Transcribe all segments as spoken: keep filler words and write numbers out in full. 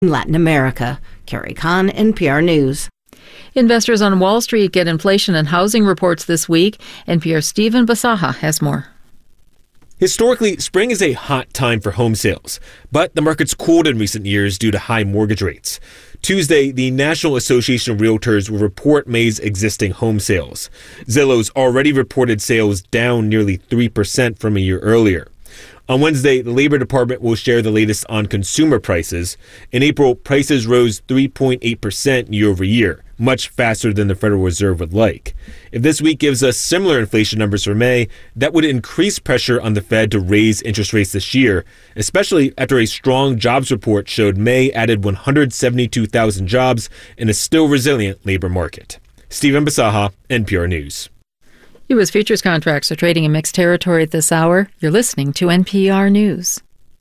Latin America. Carrie Kahn, N P R News. Investors on Wall Street get inflation and housing reports this week. N P R's Stephen Basaha has more. Historically, spring is a hot time for home sales, but the market's cooled in recent years due to high mortgage rates. Tuesday, the National Association of Realtors will report May's existing home sales. Zillow's already reported sales down nearly three percent from a year earlier. On Wednesday, the Labor Department will share the latest on consumer prices. In April, prices rose three point eight percent year over year, much faster than the Federal Reserve would like. If this week gives us similar inflation numbers for May, that would increase pressure on the Fed to raise interest rates this year, especially after a strong jobs report showed May added one hundred seventy-two thousand jobs in a still resilient labor market. Stephen Basaha, N P R News. U S futures contracts are trading in mixed territory at this hour. You're listening to N P R News.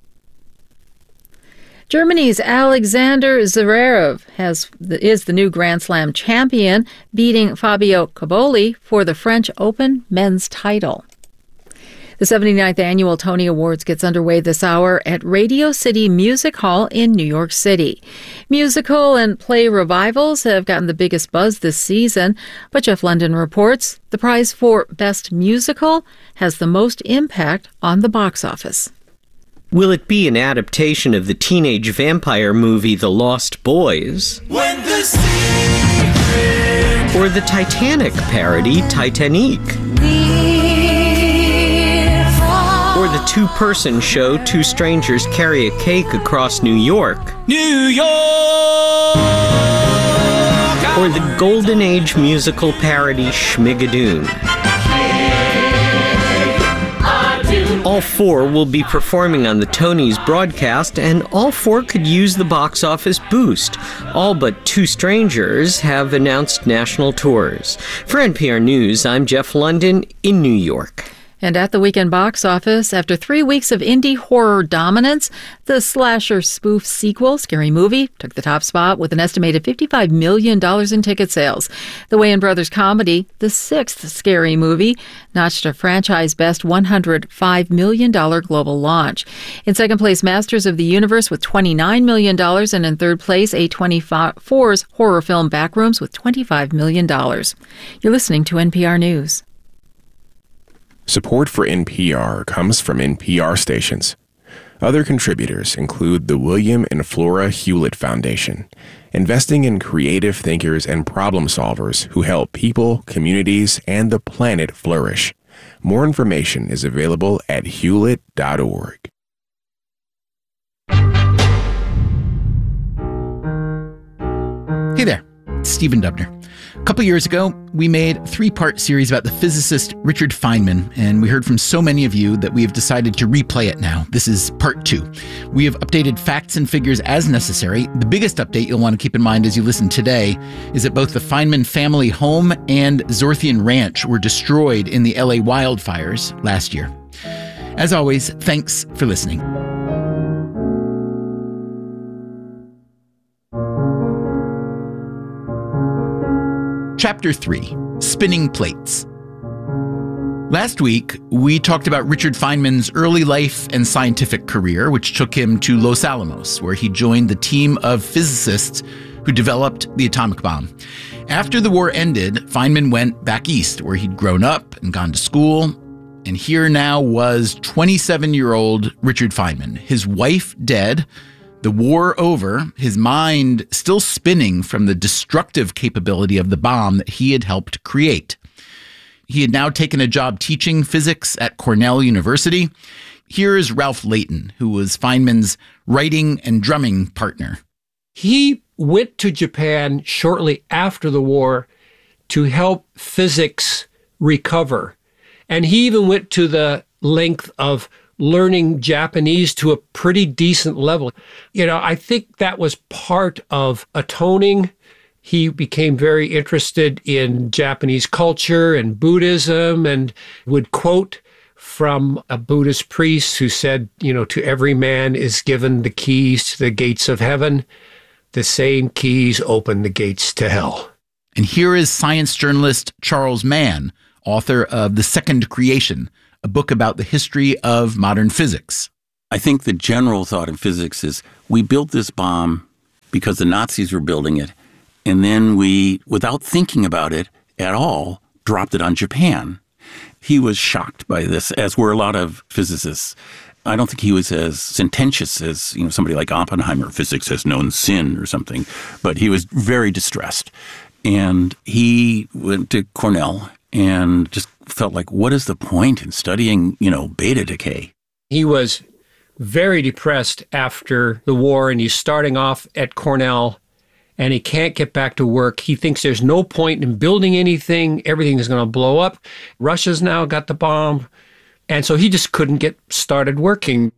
Germany's Alexander Zverev has is the new Grand Slam champion, beating Fabio Caboli for the French Open men's title. The seventy-ninth Annual Tony Awards gets underway this hour at Radio City Music Hall in New York City. Musical and play revivals have gotten the biggest buzz this season, but Jeff London reports the prize for Best Musical has the most impact on the box office. Will it be an adaptation of the teenage vampire movie The Lost Boys? When the secret or the Titanic parody Titanic? Or the two-person show Two Strangers Carry a Cake Across New York? New York! Or the Golden Age musical parody Schmigadoon? All four will be performing on the Tonys broadcast, and all four could use the box office boost. All but Two Strangers have announced national tours. For N P R News, I'm Jeff London in New York. And at the weekend box office, after three weeks of indie horror dominance, the slasher spoof sequel, Scary Movie, took the top spot with an estimated fifty-five million dollars in ticket sales. The Wayans Brothers comedy, The Sixth Scary Movie, notched a franchise best one hundred five million dollars global launch. In second place, Masters of the Universe with twenty-nine million dollars, and in third place, A twenty-four's horror film Backrooms with twenty-five million dollars. You're listening to N P R News. Support for N P R comes from N P R stations. Other contributors include the William and Flora Hewlett Foundation, investing in creative thinkers and problem solvers who help people, communities, and the planet flourish. More information is available at hewlett dot org. Hey there, it's Stephen Dubner. A couple years ago, we made a three-part series about the physicist Richard Feynman, and we heard from so many of you that we have decided to replay it now. This is part two. We have updated facts and figures as necessary. The biggest update you'll want to keep in mind as you listen today is that both the Feynman family home and Zorthian Ranch were destroyed in the L A wildfires last year. As always, thanks for listening. Chapter three, Spinning Plates. Last week, we talked about Richard Feynman's early life and scientific career, which took him to Los Alamos, where he joined the team of physicists who developed the atomic bomb. After the war ended, Feynman went back east, where he'd grown up and gone to school. And here now was twenty-seven-year-old Richard Feynman, his wife dead, the war over, his mind still spinning from the destructive capability of the bomb that he had helped create. He had now taken a job teaching physics at Cornell University. Here is Ralph Layton, who was Feynman's writing and drumming partner. He went to Japan shortly after the war to help physics recover. And he even went to the length of learning Japanese to a pretty decent level. You know, I think that was part of atoning. He became very interested in Japanese culture and Buddhism, and would quote from a Buddhist priest who said, you know, to every man is given the keys to the gates of heaven. The same keys open the gates to hell. And here is science journalist Charles Mann, author of The Second Creation, a book about the history of modern physics. I think the general thought in physics is we built this bomb because the Nazis were building it. And then we, without thinking about it at all, dropped it on Japan. He was shocked by this, as were a lot of physicists. I don't think he was as sententious as, you know, somebody like Oppenheimer, physics has known sin or something, but he was very distressed. And he went to Cornell and just felt like, what is the point in studying, you know, beta decay? He was very depressed after the war, and he's starting off at Cornell, and he can't get back to work. He thinks there's no point in building anything. Everything is going to blow up. Russia's now got the bomb. And so he just couldn't get started working.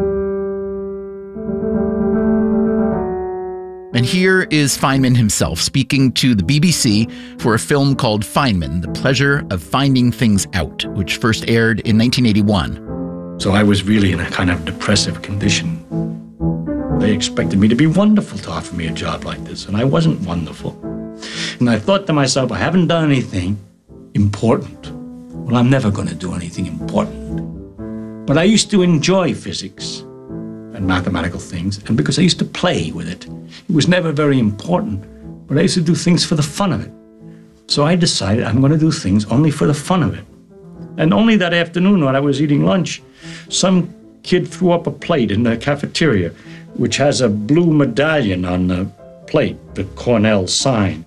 And here is Feynman himself speaking to the B B C for a film called Feynman, The Pleasure of Finding Things Out, which first aired in nineteen eighty-one. So I was really in a kind of depressive condition. They expected me to be wonderful to offer me a job like this, and I wasn't wonderful. And I thought to myself, I haven't done anything important. Well, I'm never going to do anything important. But I used to enjoy physics and mathematical things, and because I used to play with it. It was never very important, but I used to do things for the fun of it. So I decided I'm going to do things only for the fun of it. And only that afternoon when I was eating lunch, some kid threw up a plate in the cafeteria, which has a blue medallion on the plate, the Cornell sign.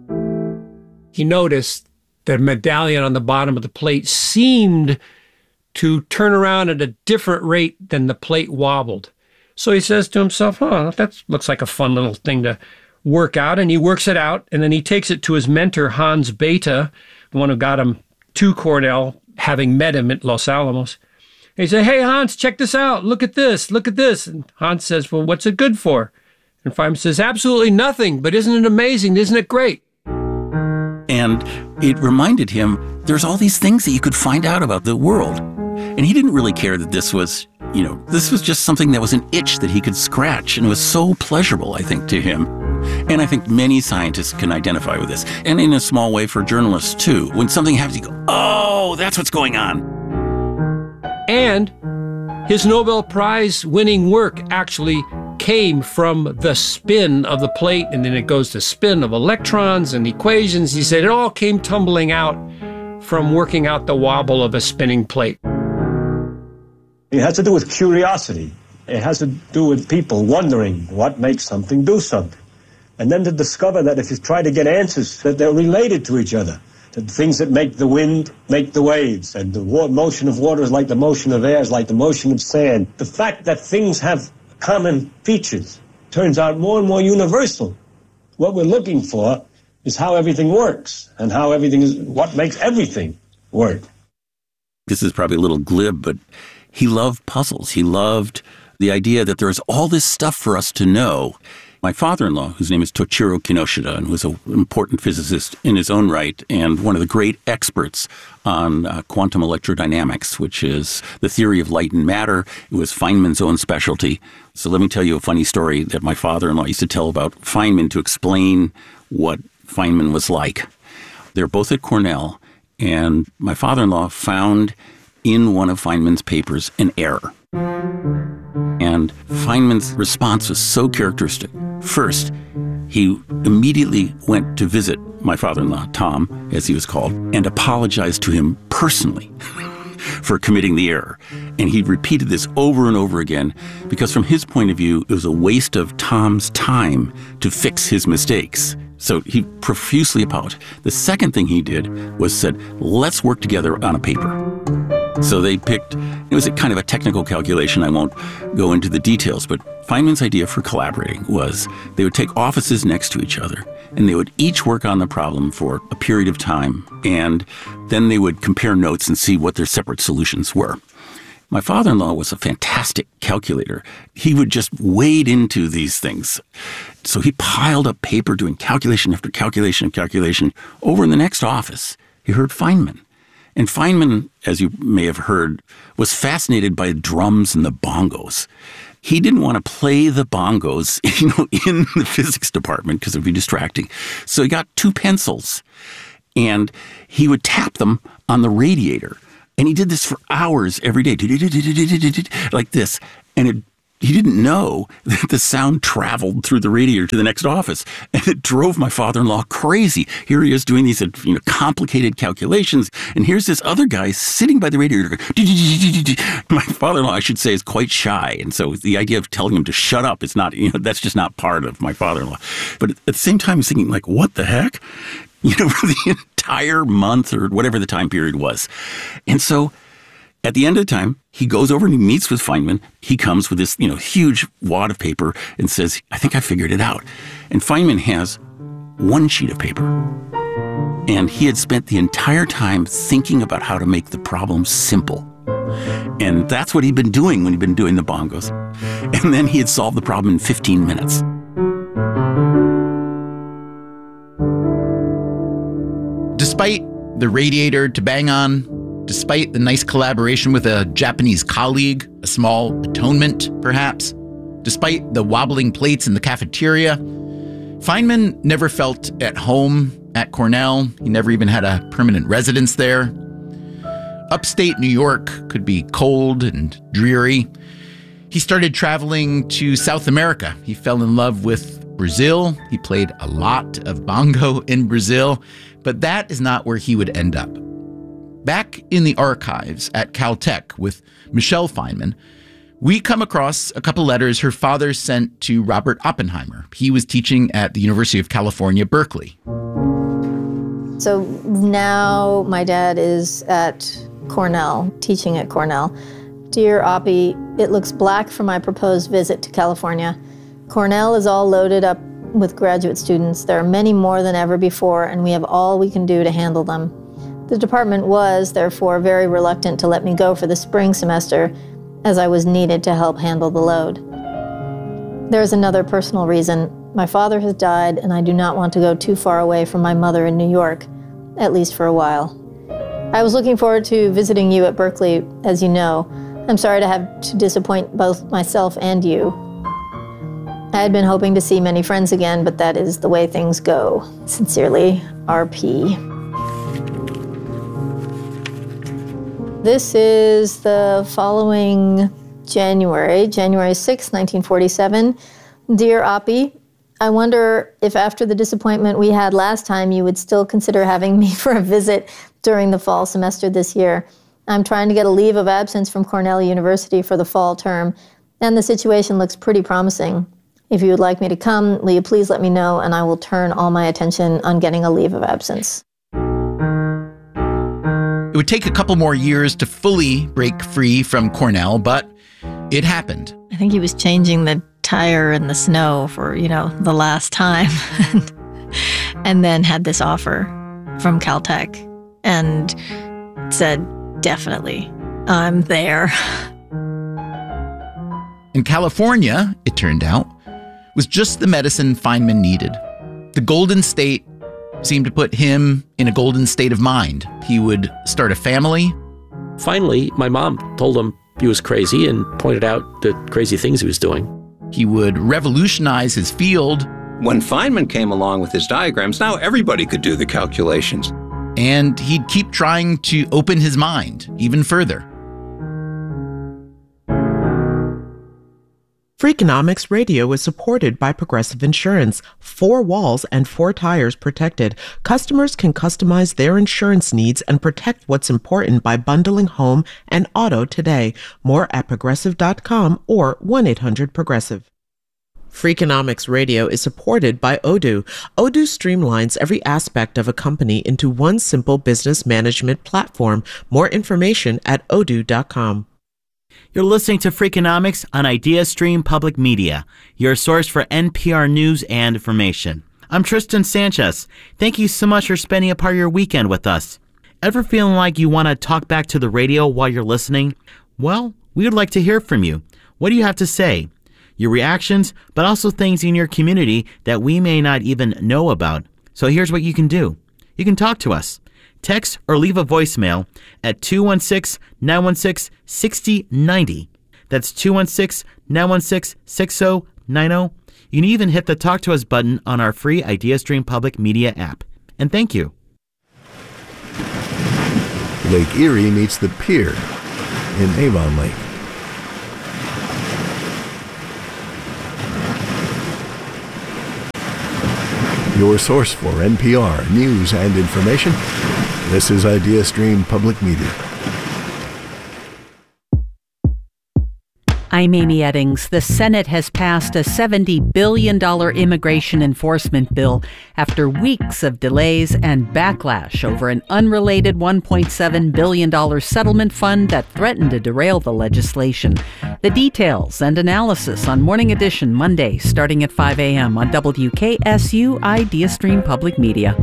He noticed the medallion on the bottom of the plate seemed to turn around at a different rate than the plate wobbled. So he says to himself, huh, that looks like a fun little thing to work out. And he works it out, and then he takes it to his mentor, Hans Bethe, the one who got him to Cornell, having met him at Los Alamos. And he said, hey, Hans, check this out. Look at this. Look at this. And Hans says, well, what's it good for? And Feynman says, absolutely nothing, but isn't it amazing? Isn't it great? And it reminded him there's all these things that you could find out about the world. And he didn't really care that this was, you know, this was just something that was an itch that he could scratch. And it was so pleasurable, I think, to him. And I think many scientists can identify with this. And in a small way for journalists, too. When something happens, you go, oh, that's what's going on. And his Nobel Prize winning work actually came from the spin of the plate, and then it goes to spin of electrons and equations. He said it all came tumbling out from working out the wobble of a spinning plate. It has to do with curiosity. It has to do with people wondering what makes something do something. And then to discover that if you try to get answers, that they're related to each other. The things that make the wind make the waves, and the wa- motion of water is like the motion of air, is like the motion of sand. The fact that things have common features turns out more and more universal. What we're looking for is how everything works, and how everything is, what makes everything work. This is probably a little glib, but he loved puzzles. He loved the idea that there is all this stuff for us to know. My father-in-law, whose name is Toshiro Kinoshita, and was an important physicist in his own right, and one of the great experts on uh, quantum electrodynamics, which is the theory of light and matter. It was Feynman's own specialty. So let me tell you a funny story that my father-in-law used to tell about Feynman to explain what Feynman was like. They're both at Cornell, and my father-in-law found in one of Feynman's papers an error. And Feynman's response was so characteristic. First, he immediately went to visit my father-in-law, Tom, as he was called, and apologized to him personally for committing the error. And he repeated this over and over again because from his point of view, it was a waste of Tom's time to fix his mistakes. So he profusely apologized. The second thing he did was said, let's work together on a paper. So they picked, it was a kind of a technical calculation. I won't go into the details, but Feynman's idea for collaborating was they would take offices next to each other, and they would each work on the problem for a period of time, and then they would compare notes and see what their separate solutions were. My father-in-law was a fantastic calculator. He would just wade into these things. So he piled up paper doing calculation after calculation and calculation. Over in the next office, he heard Feynman. And Feynman, as you may have heard, was fascinated by drums and the bongos. He didn't want to play the bongos, you know, in the physics department because it would be distracting. So he got two pencils, and he would tap them on the radiator. And he did this for hours every day, like this. And it he didn't know that the sound traveled through the radiator to the next office. And it drove my father-in-law crazy. Here he is doing these you know, complicated calculations. And here's this other guy sitting by the radiator. My father-in-law, I should say, is quite shy. And so the idea of telling him to shut up is not, you know, that's just not part of my father-in-law. But at the same time, he's thinking, like, what the heck? You know, for the entire month or whatever the time period was. And so at the end of the time, he goes over and he meets with Feynman. He comes with this, you know, huge wad of paper and says, I think I figured it out. And Feynman has one sheet of paper. And he had spent the entire time thinking about how to make the problem simple. And that's what he'd been doing when he'd been doing the bongos. And then he had solved the problem in fifteen minutes. Despite the radiator to bang on, despite the nice collaboration with a Japanese colleague, a small atonement, perhaps, despite the wobbling plates in the cafeteria, Feynman never felt at home at Cornell. He never even had a permanent residence there. Upstate New York could be cold and dreary. He started traveling to South America. He fell in love with Brazil. He played a lot of bongo in Brazil, but that is not where he would end up. Back in the archives at Caltech with Michelle Feynman, we come across a couple letters her father sent to Robert Oppenheimer. He was teaching at the University of California, Berkeley. So now my dad is at Cornell, teaching at Cornell. Dear Oppie, it looks black for my proposed visit to California. Cornell is all loaded up with graduate students. There are many more than ever before, and we have all we can do to handle them. The department was, therefore, very reluctant to let me go for the spring semester, as I was needed to help handle the load. There's another personal reason. My father has died, and I do not want to go too far away from my mother in New York, at least for a while. I was looking forward to visiting you at Berkeley, as you know. I'm sorry to have to disappoint both myself and you. I had been hoping to see many friends again, but that is the way things go. Sincerely, R P. This is the following January, January sixth, nineteen forty-seven. Dear Oppie, I wonder if after the disappointment we had last time, you would still consider having me for a visit during the fall semester this year. I'm trying to get a leave of absence from Cornell University for the fall term, and the situation looks pretty promising. If you would like me to come, will you please let me know, and I will turn all my attention on getting a leave of absence. It would take a couple more years to fully break free from Cornell, but it happened. I think he was changing the tire in the snow for, you know, the last time. And then had this offer from Caltech and said, definitely, I'm there. In California, it turned out, was just the medicine Feynman needed. The Golden State seemed to put him in a golden state of mind. He would start a family. Finally, my mom told him he was crazy and pointed out the crazy things he was doing. He would revolutionize his field. When Feynman came along with his diagrams, now everybody could do the calculations. And he'd keep trying to open his mind even further. Freakonomics Radio is supported by Progressive Insurance. Four walls and four tires protected. Customers can customize their insurance needs and protect what's important by bundling home and auto today. More at progressive dot com or one eight hundred progressive. Freakonomics Radio is supported by Odoo. Odoo streamlines every aspect of a company into one simple business management platform. More information at odoo dot com. You're listening to Freakonomics on IdeaStream Public Media, your source for N P R news and information. I'm Tristan Sanchez. Thank you so much for spending a part of your weekend with us. Ever feeling like you want to talk back to the radio while you're listening? Well, we would like to hear from you. What do you have to say? Your reactions, but also things in your community that we may not even know about. So here's what you can do. You can talk to us. Text or leave a voicemail at two one six, nine one six, six zero nine zero. That's two one six, nine one six, six zero nine zero. You can even hit the Talk to Us button on our free IdeaStream Public Media app. And thank you. Lake Erie meets the pier in Avon Lake. your source for N P R news and information. This is IdeaStream Public Media. I'm Amy Eddings. The Senate has passed a seventy billion dollars immigration enforcement bill after weeks of delays and backlash over an unrelated one point seven billion dollars settlement fund that threatened to derail the legislation. The details and analysis on Morning Edition Monday, starting at five a.m. on W K S U IdeaStream Public Media.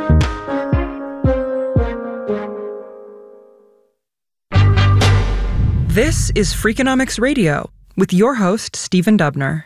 This is Freakonomics Radio with your host, Stephen Dubner.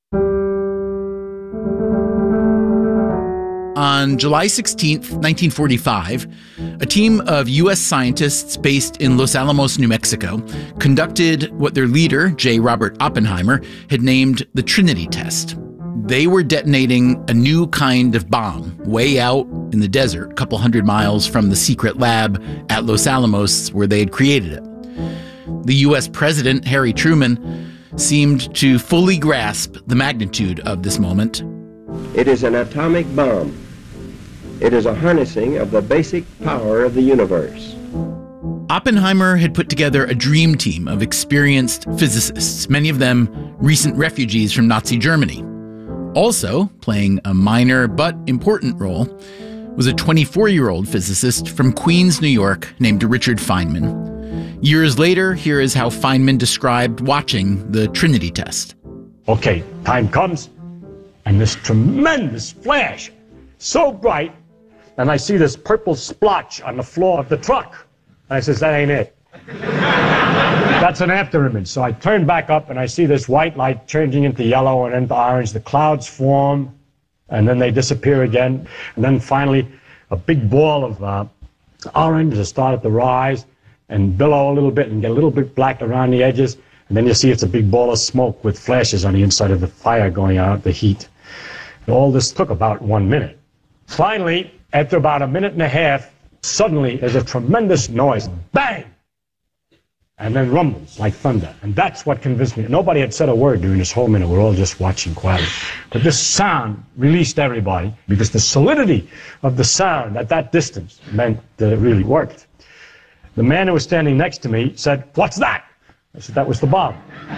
On July sixteenth, nineteen forty-five, a team of U S scientists based in Los Alamos, New Mexico, conducted what their leader, J. Robert Oppenheimer, had named the Trinity Test. They were detonating a new kind of bomb way out in the desert, a couple hundred miles from the secret lab at Los Alamos where they had created it. The U S president, Harry Truman, seemed to fully grasp the magnitude of this moment. It is an atomic bomb. It is a harnessing of the basic power of the universe. Oppenheimer had put together a dream team of experienced physicists, many of them recent refugees from Nazi Germany. Also, playing a minor but important role, was a twenty-four-year-old physicist from Queens, New York, named Richard Feynman. Years later, here is how Feynman described watching the Trinity Test. Okay, time comes, and this tremendous flash, so bright, and I see this purple splotch on the floor of the truck. And I says, that ain't it. That's an after image. So I turn back up, and I see this white light changing into yellow and into orange. The clouds form, and then they disappear again. And then finally, a big ball of uh, orange has started to rise and billow a little bit and get a little bit black around the edges. And then you see it's a big ball of smoke with flashes on the inside of the fire going out, the heat. And all this took about one minute. Finally, after about a minute and a half, suddenly there's a tremendous noise. Bang! And then rumbles like thunder. And that's what convinced me. Nobody had said a word during this whole minute. We're all just watching quietly. But this sound released everybody because the solidity of the sound at that distance meant that it really worked. The man who was standing next to me said, "What's that?" I said, "That was the bomb."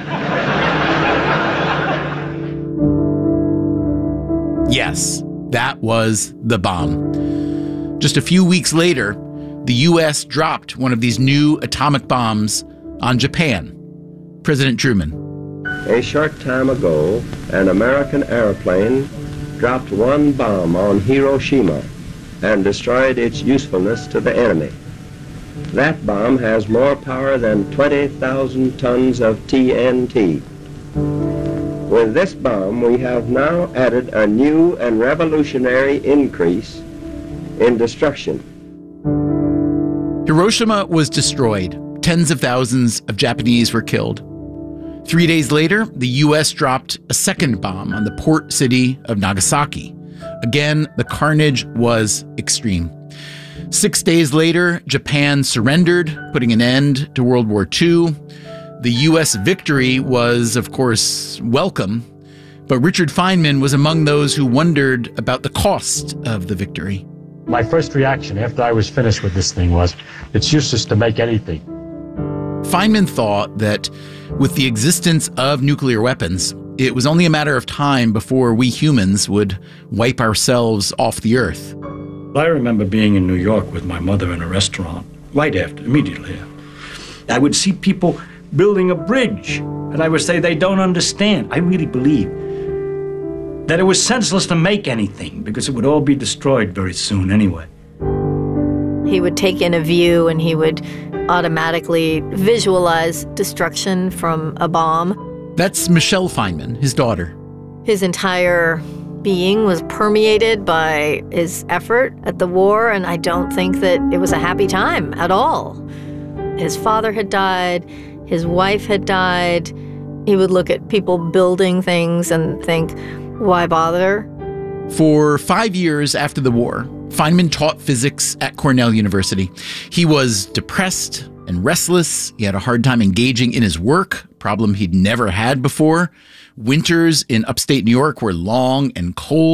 Yes, that was the bomb. Just a few weeks later, the U S dropped one of these new atomic bombs on Japan. President Truman. A short time ago, an American airplane dropped one bomb on Hiroshima and destroyed its usefulness to the enemy. That bomb has more power than twenty thousand tons of T N T. With this bomb, we have now added a new and revolutionary increase in destruction. Hiroshima was destroyed. Tens of thousands of Japanese were killed. Three days later, the U S dropped a second bomb on the port city of Nagasaki. Again, the carnage was extreme. Six days later, Japan surrendered, putting an end to World War Two. The U S victory was, of course, welcome, but Richard Feynman was among those who wondered about the cost of the victory. My first reaction after I was finished with this thing was, it's useless to make anything. Feynman thought that with the existence of nuclear weapons, it was only a matter of time before we humans would wipe ourselves off the earth. I remember being in New York with my mother in a restaurant, right after, immediately. I would see people building a bridge, and I would say they don't understand. I really believe that it was senseless to make anything because it would all be destroyed very soon anyway. He would take in a view and he would automatically visualize destruction from a bomb. That's Michelle Feynman, his daughter. His entire being was permeated by his effort at the war, and I don't think that it was a happy time at all. His father had died, his wife had died. He would look at people building things and think, why bother? For five years after the war, Feynman taught physics at Cornell University. He was depressed and restless. He had a hard time engaging in his work, a problem he'd never had before. Winters in upstate New York were long and cold.